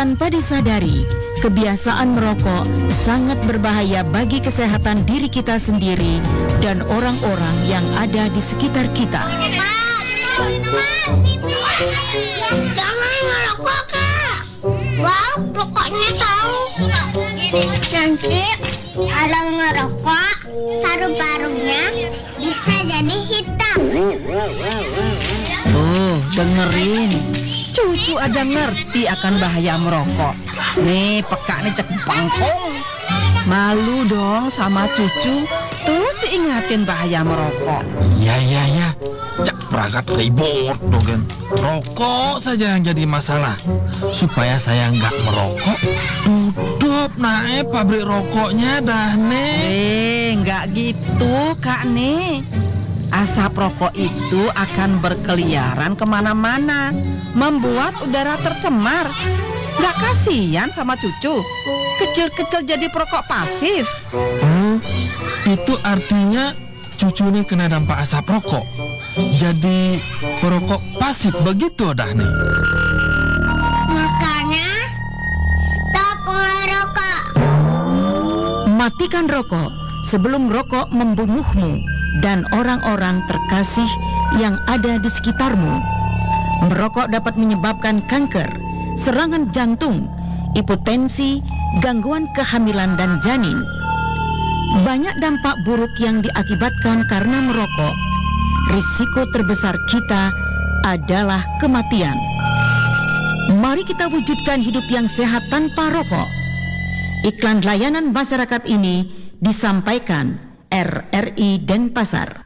Tanpa disadari, kebiasaan merokok sangat berbahaya bagi kesehatan diri kita sendiri dan orang-orang yang ada di sekitar kita. Jangan merokok, Kak. Wow, rokoknya tahu. Nanti kalau ngerokok, paru-parunya bisa jadi hitam. Tuh, dengerin. Cucu aja ngerti akan bahaya merokok. Nih, peka nih cek bangkong. Malu dong sama cucu. Terus diingatin bahaya merokok. Iya. Cak perangkat ribut dogen. Rokok saja yang jadi masalah. Supaya saya nggak merokok, tutup naik pabrik rokoknya dah nih. Nggak gitu, Kak nih. Asap rokok itu akan berkeliaran kemana-mana, membuat udara tercemar. Nggak kasihan sama cucu? Kecil-kecil jadi perokok pasif. Itu artinya cucu nih kena dampak asap rokok. Jadi perokok pasif begitu dah nih. Makanya stop ngerokok. Matikan rokok sebelum rokok membunuhmu dan orang-orang terkasih yang ada di sekitarmu. Merokok dapat menyebabkan kanker, serangan jantung, hipertensi, gangguan kehamilan dan janin. Banyak dampak buruk yang diakibatkan karena merokok. Risiko terbesar kita adalah kematian. Mari kita wujudkan hidup yang sehat tanpa rokok. Iklan layanan masyarakat ini disampaikan RRI Denpasar.